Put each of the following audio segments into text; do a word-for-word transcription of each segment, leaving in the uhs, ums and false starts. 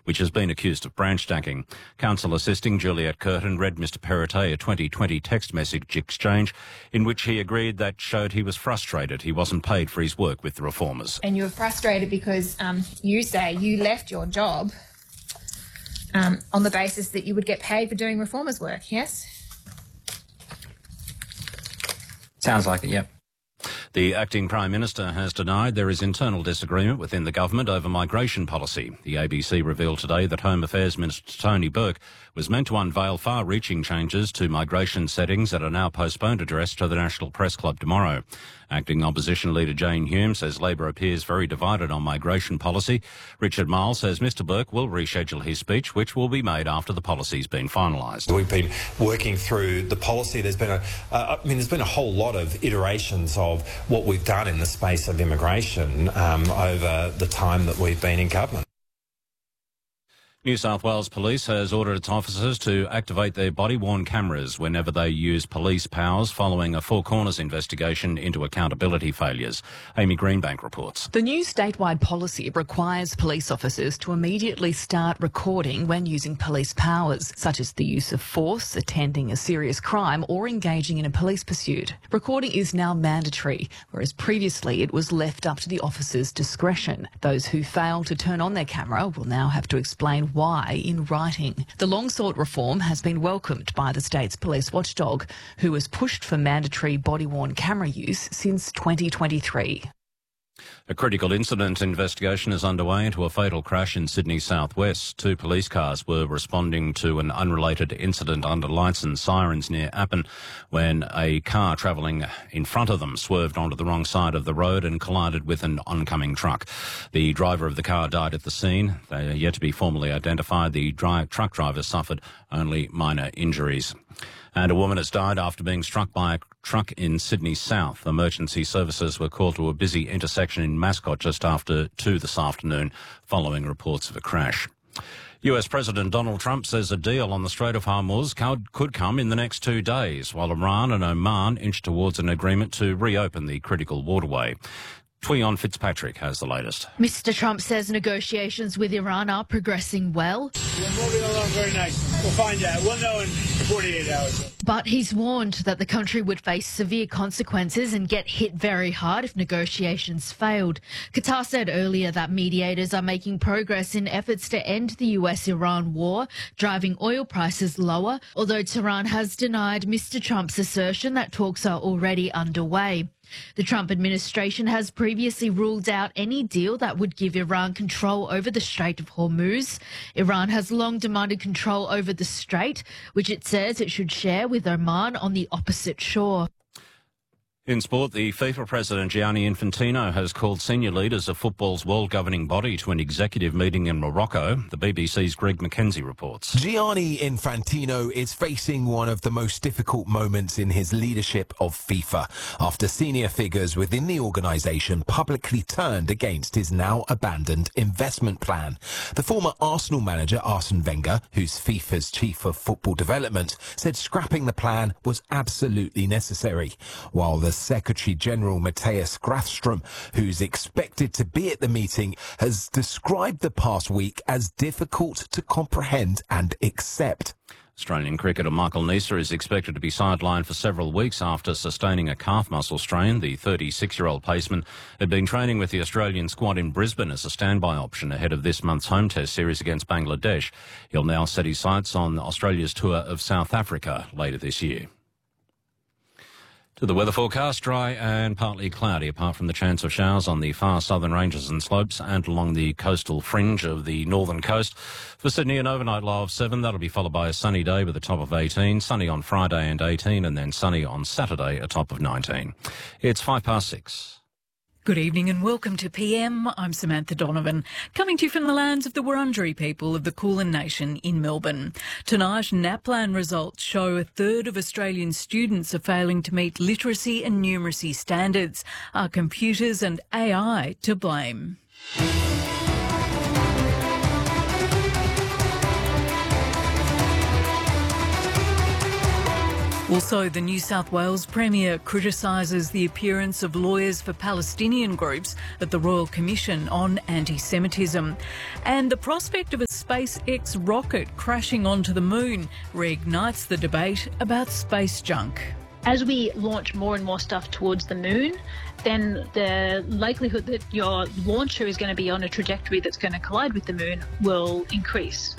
which has been accused of branch stacking. Counsel assisting Juliet Curtin read Mr Perrottet a twenty twenty text message exchange in which he agreed that showed he was frustrated he wasn't paid for his work with the reformers. And you were frustrated because um, you say you left your job um, on the basis that you would get paid for doing reformers' work, yes? Sounds like it, yep. The acting Prime Minister has denied there is internal disagreement within the government over migration policy. The A B C revealed today that Home Affairs Minister Tony Burke was meant to unveil far-reaching changes to migration settings that are now postponed address to the National Press Club tomorrow. Acting Opposition Leader Jane Hume says Labor appears very divided on migration policy. Richard Marles says Mr Burke will reschedule his speech, which will be made after the policy's been finalised. We've been working through the policy. There's been a, uh, I mean, there's been a whole lot of iterations of what we've done in the space of immigration um, over the time that we've been in government. New South Wales Police has ordered its officers to activate their body-worn cameras whenever they use police powers following a Four Corners investigation into accountability failures. Amy Greenbank reports. The new statewide policy requires police officers to immediately start recording when using police powers, such as the use of force, attending a serious crime or engaging in a police pursuit. Recording is now mandatory, whereas previously it was left up to the officer's discretion. Those who fail to turn on their camera will now have to explain why in writing. The long-sought reform has been welcomed by the state's police watchdog, who has pushed for mandatory body-worn camera use since twenty twenty-three. A critical incident investigation is underway into a fatal crash in Sydney southwest. Two police cars were responding to an unrelated incident under lights and sirens near Appin when a car travelling in front of them swerved onto the wrong side of the road and collided with an oncoming truck. The driver of the car died at the scene. They are yet to be formally identified. The dri- truck driver suffered only minor injuries. And a woman has died after being struck by a truck in Sydney South. Emergency services were called to a busy intersection in Mascot just after two this afternoon, following reports of a crash. U S President Donald Trump says a deal on the Strait of Hormuz could come in the next two days, while Iran and Oman inch towards an agreement to reopen the critical waterway. Tweon Fitzpatrick has the latest. Mister Trump says negotiations with Iran are progressing well. We're moving along very nice. We'll find out. We'll know in forty-eight hours. But he's warned that the country would face severe consequences and get hit very hard if negotiations failed. Qatar said earlier that mediators are making progress in efforts to end the U S Iran war, driving oil prices lower, although Tehran has denied Mister Trump's assertion that talks are already underway. The Trump administration has previously ruled out any deal that would give Iran control over the Strait of Hormuz. Iran has long demanded control over the strait, which it says it should share with Oman on the opposite shore. In sport, the FIFA president Gianni Infantino has called senior leaders of football's world governing body to an executive meeting in Morocco. The B B C's Greg McKenzie reports. Gianni Infantino is facing one of the most difficult moments in his leadership of FIFA after senior figures within the organisation publicly turned against his now abandoned investment plan. The former Arsenal manager Arsene Wenger, who's FIFA's chief of football development, said scrapping the plan was absolutely necessary, while the Secretary-General Matthias Grafström, who's expected to be at the meeting, has described the past week as difficult to comprehend and accept. Australian cricketer Michael Neser is expected to be sidelined for several weeks after sustaining a calf muscle strain. The thirty-six-year-old paceman had been training with the Australian squad in Brisbane as a standby option ahead of this month's home test series against Bangladesh. He'll now set his sights on Australia's tour of South Africa later this year. To the weather forecast, dry and partly cloudy, apart from the chance of showers on the far southern ranges and slopes and along the coastal fringe of the northern coast. For Sydney, an overnight low of seven. That'll be followed by a sunny day with a top of eighteen. Sunny on Friday and eighteen, and then sunny on Saturday, a top of nineteen. It's five past six. Good evening and welcome to P M. I'm Samantha Donovan, coming to you from the lands of the Wurundjeri people of the Kulin Nation in Melbourne. Tonight, NAPLAN results show a third of Australian students are failing to meet literacy and numeracy standards. Are computers and A I to blame? Also, the New South Wales Premier criticises the appearance of lawyers for Palestinian groups at the Royal Commission on Anti-Semitism. And the prospect of a SpaceX rocket crashing onto the moon reignites the debate about space junk. As we launch more and more stuff towards the moon, then the likelihood that your launcher is going to be on a trajectory that's going to collide with the moon will increase.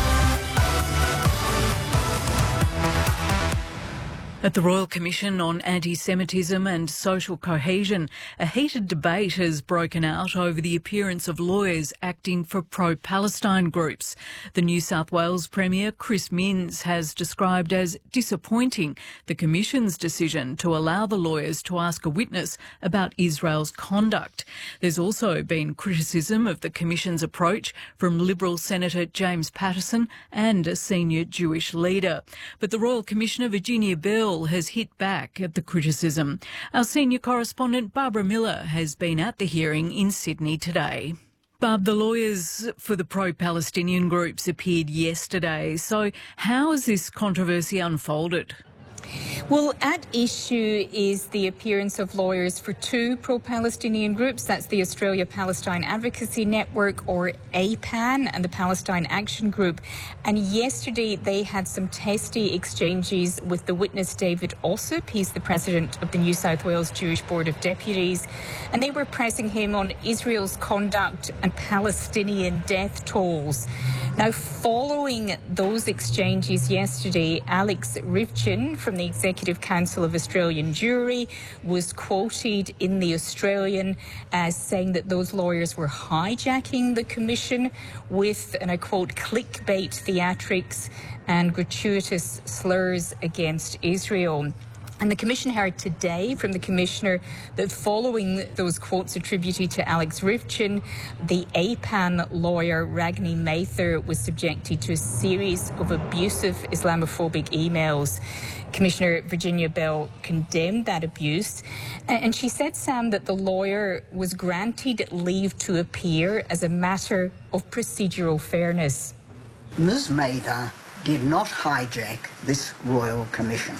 At the Royal Commission on Anti-Semitism and Social Cohesion, a heated debate has broken out over the appearance of lawyers acting for pro-Palestine groups. The New South Wales Premier, Chris Minns, has described as disappointing the Commission's decision to allow the lawyers to ask a witness about Israel's conduct. There's also been criticism of the Commission's approach from Liberal Senator James Patterson and a senior Jewish leader. But the Royal Commissioner, Virginia Bell, has hit back at the criticism. Our senior correspondent Barbara Miller has been at the hearing in Sydney today. Barb, the lawyers for the pro-Palestinian groups appeared yesterday. So how has this controversy unfolded? Well, at issue is the appearance of lawyers for two pro-Palestinian groups. That's the Australia Palestine Advocacy Network, or A P A N, and the Palestine Action Group. And yesterday they had some testy exchanges with the witness David Ossip. He's the president of the New South Wales Jewish Board of Deputies. And they were pressing him on Israel's conduct and Palestinian death tolls. Now, following those exchanges yesterday, Alex Rivchin from the Executive Council of Australian Jewry was quoted in The Australian as saying that those lawyers were hijacking the Commission with, and I quote, clickbait theatrics and gratuitous slurs against Israel. And the Commission heard today from the Commissioner that following those quotes attributed to Alex Rivchin, the A P A N lawyer Ragni Mather was subjected to a series of abusive Islamophobic emails. Commissioner Virginia Bell condemned that abuse, and she said, Sam, that the lawyer was granted leave to appear as a matter of procedural fairness. Miz Mather did not hijack this Royal Commission.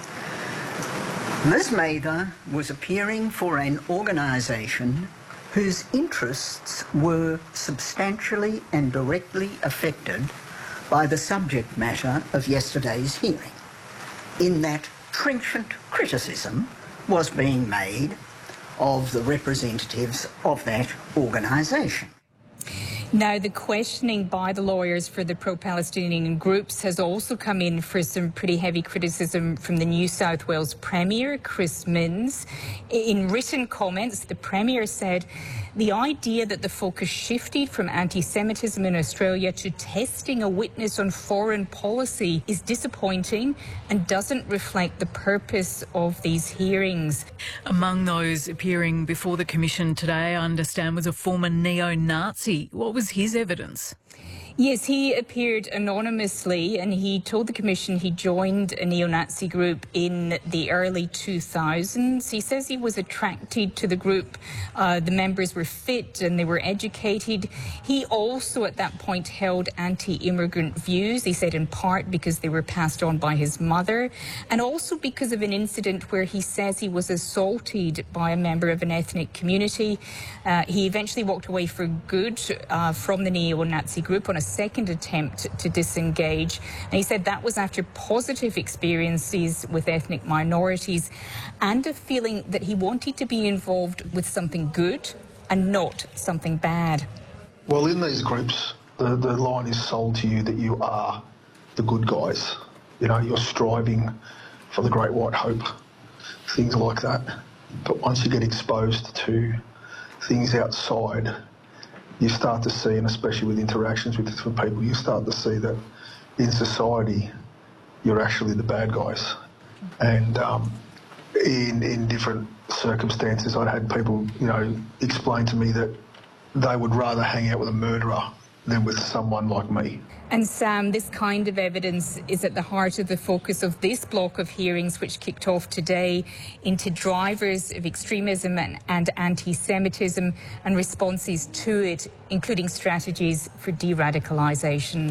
Miz Mather was appearing for an organisation whose interests were substantially and directly affected by the subject matter of yesterday's hearing, in that trenchant criticism was being made of the representatives of that organisation. Now, the questioning by the lawyers for the pro-Palestinian groups has also come in for some pretty heavy criticism from the New South Wales Premier, Chris Minns. In written comments, the Premier said the idea that the focus shifted from anti-Semitism in Australia to testing a witness on foreign policy is disappointing and doesn't reflect the purpose of these hearings. Among those appearing before the Commission today, I understand, was a former neo-Nazi. What was his evidence? Yes, he appeared anonymously and he told the Commission he joined a neo-Nazi group in the early two thousands. He says he was attracted to the group. Uh, the members were fit and they were educated. He also at that point held anti-immigrant views, he said in part because they were passed on by his mother, and also because of an incident where he says he was assaulted by a member of an ethnic community. Uh, he eventually walked away for good uh, from the neo-Nazi group on a second attempt to disengage, and he said that was after positive experiences with ethnic minorities and a feeling that he wanted to be involved with something good and not something bad. Well, in these groups, the, the line is sold to you that you are the good guys. You know, you're striving for the great white hope, things like that. But once you get exposed to things outside, you start to see, and especially with interactions with different people, you start to see that in society, you're actually the bad guys. And um, in in different circumstances, I'd had people, you know, explain to me that they would rather hang out with a murderer than with someone like me. And Sam, this kind of evidence is at the heart of the focus of this block of hearings, which kicked off today, into drivers of extremism and, and anti-Semitism and responses to it, including strategies for de-radicalisation.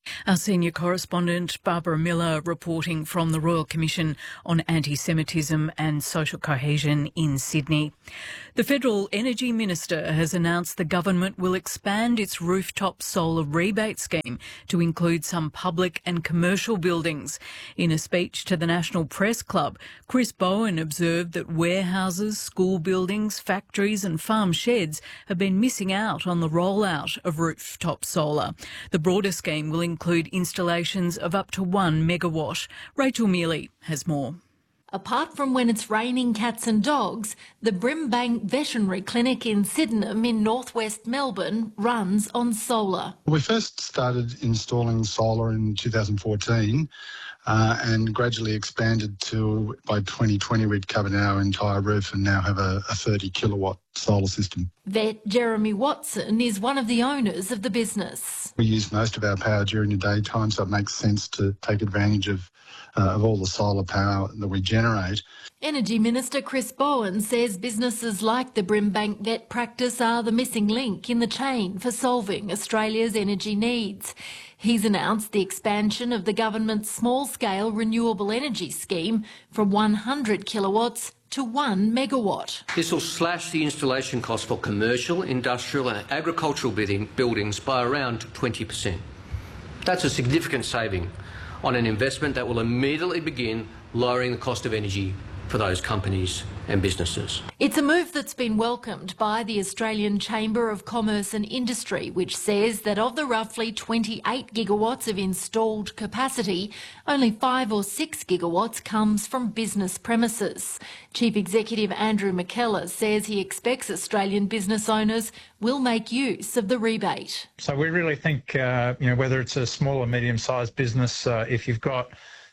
Our senior correspondent Barbara Miller reporting from the Royal Commission on Anti-Semitism and Social Cohesion in Sydney. The Federal Energy Minister has announced the government will expand its rooftop solar rebate scheme to include some public and commercial buildings. In a speech to the National Press Club, Chris Bowen observed that warehouses, school buildings, factories and farm sheds have been missing out on the rollout of rooftop solar. The broader scheme will include installations of up to one megawatt. Rachel Mealy has more. Apart from when it's raining cats and dogs, the Brimbank Veterinary Clinic in Sydenham in northwest Melbourne runs on solar. We first started installing solar in two thousand fourteen uh, and gradually expanded to, by twenty twenty, we'd covered our entire roof and now have a, a thirty kilowatt solar system. Vet Jeremy Watson is one of the owners of the business. We use most of our power during the daytime, so it makes sense to take advantage of Uh, of all the solar power that we generate. Energy Minister Chris Bowen says businesses like the Brimbank Vet practice are the missing link in the chain for solving Australia's energy needs. He's announced the expansion of the government's small-scale renewable energy scheme from one hundred kilowatts to one megawatt. This will slash the installation cost for commercial, industrial and agricultural buildings by around twenty percent. That's a significant saving on an investment that will immediately begin lowering the cost of energy for those companies and businesses. It's a move that's been welcomed by the Australian Chamber of Commerce and Industry, which says that of the roughly twenty-eight gigawatts of installed capacity, only five or six gigawatts comes from business premises. Chief Executive Andrew McKellar says he expects Australian business owners will make use of the rebate. So we really think, uh, you know, whether it's a small or medium-sized business, uh, if you've got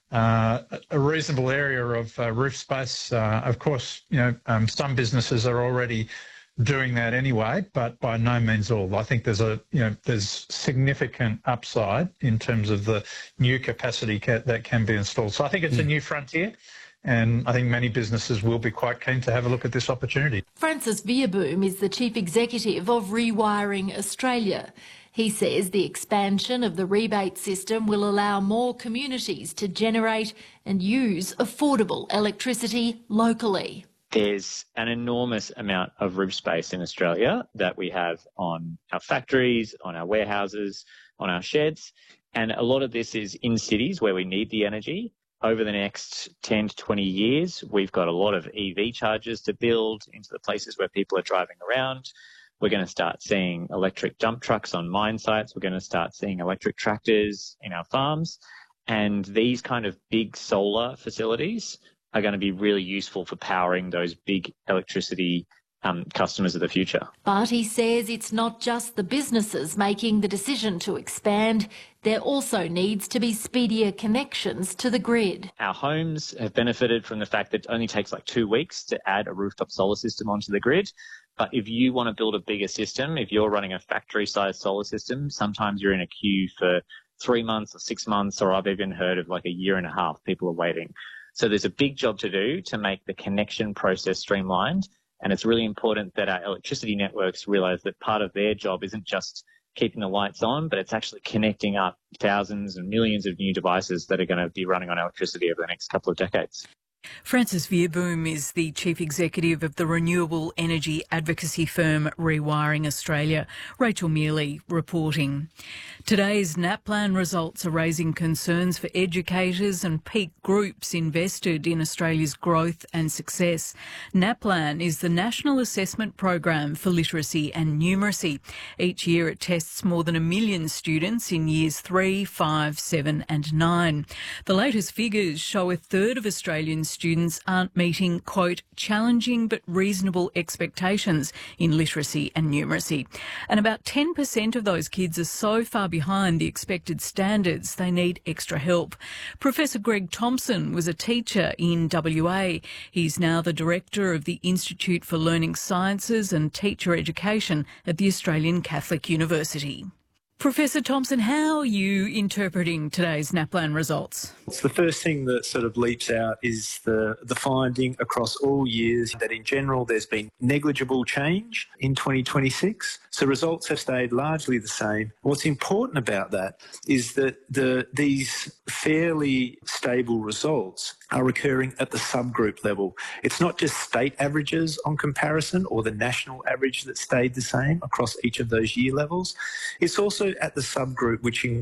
Uh, a reasonable area of uh, roof space. Uh, of course, you know, um, some businesses are already doing that anyway, but by no means all. I think there's a, you know, there's significant upside in terms of the new capacity ca- that can be installed. So I think it's mm. a new frontier, and I think many businesses will be quite keen to have a look at this opportunity. Francis Veerboom is the Chief Executive of Rewiring Australia. He says the expansion of the rebate system will allow more communities to generate and use affordable electricity locally. There's an enormous amount of roof space in Australia that we have on our factories, on our warehouses, on our sheds, and a lot of this is in cities where we need the energy. Over the next ten to twenty years, we've got a lot of E V chargers to build into the places where people are driving around. We're going to start seeing electric dump trucks on mine sites. We're going to start seeing electric tractors in our farms. And these kind of big solar facilities are going to be really useful for powering those big electricity um, customers of the future. But he says it's not just the businesses making the decision to expand. There also needs to be speedier connections to the grid. Our homes have benefited from the fact that it only takes like two weeks to add a rooftop solar system onto the grid. But if you want to build a bigger system, if you're running a factory-sized solar system, sometimes you're in a queue for three months or six months, or I've even heard of like a year and a half people are waiting. So there's a big job to do to make the connection process streamlined. And it's really important that our electricity networks realise that part of their job isn't just keeping the lights on, but it's actually connecting up thousands and millions of new devices that are going to be running on electricity over the next couple of decades. Francis Veerboom is the Chief Executive of the renewable energy advocacy firm Rewiring Australia. Rachel Mealy reporting. Today's NAPLAN results are raising concerns for educators and peak groups invested in Australia's growth and success. NAPLAN is the National Assessment Program for Literacy and Numeracy. Each year it tests more than a million students in years three, five, seven and nine. The latest figures show a third of Australians students aren't meeting, quote, challenging but reasonable expectations in literacy and numeracy. And about ten percent of those kids are so far behind the expected standards they need extra help. Professor Greg Thompson was a teacher in W A. He's now the director of the Institute for Learning Sciences and Teacher Education at the Australian Catholic University. Professor Thompson, how are you interpreting today's NAPLAN results? It's the first thing that sort of leaps out is the, the finding across all years that in general there's been negligible change in twenty twenty-six. So results have stayed largely the same. What's important about that is that the these fairly stable results are occurring at the subgroup level. It's not just state averages on comparison or the national average that stayed the same across each of those year levels. It's also at the subgroup, which in